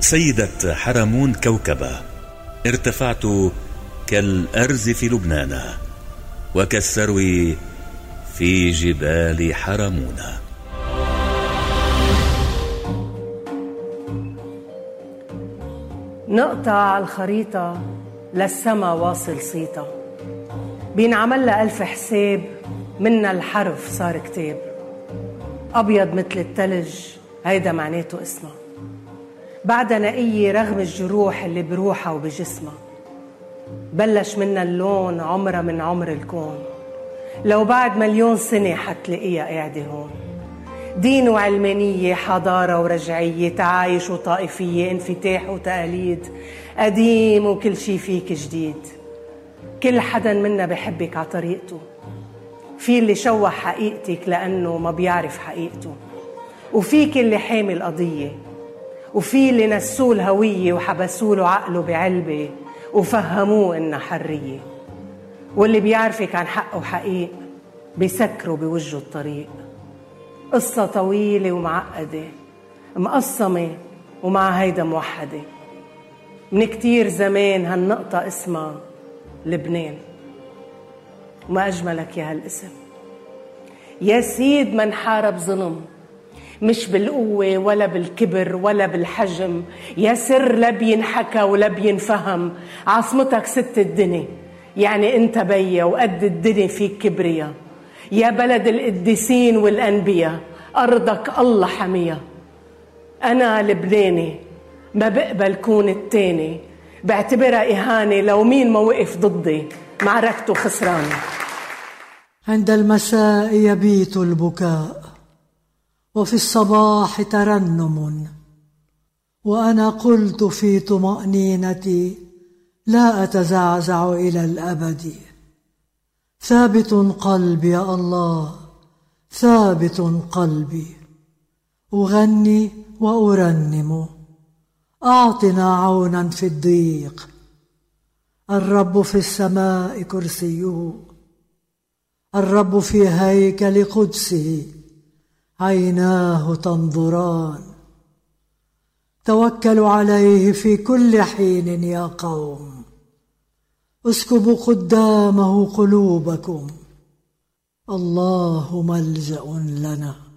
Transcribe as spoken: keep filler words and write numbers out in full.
سيدة حرمون كوكبة، ارتفعت كالأرز في لبنان وكالسرو في جبال حرمون. نقطة على الخريطة للسما واصل صيتا، بينعمل لها ألف حساب، منا الحرف صار كتاب. أبيض مثل التلج هيدا معناته اسمها، بعدها نقية رغم الجروح اللي بروحها وبجسمها. بلش منا اللون عمرها من عمر الكون، لو بعد مليون سنة حتلاقيها قاعدة هون. دين وعلمانية، حضارة ورجعية، تعايش وطائفية، انفتاح وتقاليد، قديم وكل شي فيك جديد. كل حدا منا بحبك على طريقته، في اللي شوه حقيقتك لأنه ما بيعرف حقيقته، وفيك اللي حامي القضية، وفي اللي نسوه الهوية وحبسوله عقله بعلبة وفهموه إنها حرية، واللي بيعرفك عن حق وحقيق بيسكروا بوجه الطريق. قصة طويلة ومعقدة مقسمة ومع هيدا موحدة، من كتير زمان هالنقطة اسمها لبنان. وما أجملك يا هالاسم يا سيد، ما نحارب ظلم، مش بالقوة ولا بالكبر ولا بالحجم. يا سر لا بينحكى ولا بينفهم، عاصمتك ست الدنيا، يعني انت بيا وقد الدنيا فيك كبريا. يا بلد القديسين والأنبياء، أرضك الله حميها. أنا لبناني ما بقبل كون التاني، بعتبرها إهانة لو مين ما وقف ضدي، معركته خسرانة. عند المساء يبيت البكاء، وفي الصباح ترنم، وأنا قلت في طمأنينتي لا أتزعزع إلى الأبد. ثابت قلبي يا الله، ثابت قلبي، أغني وأرنم. أعطنا عونا في الضيق، الرب في السماء كرسيه، الرب في هيكل قدسه، عيناه تنظران. توكلوا عليه في كل حين يا قوم، اسكبوا قدامه قلوبكم، الله ملجأ لنا.